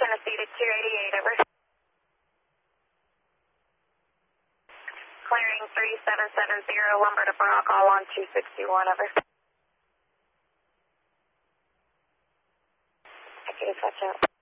Tennessee to 288, over. Clearing 3770, lumber to Brock, all on 261, over. Okay, touch up.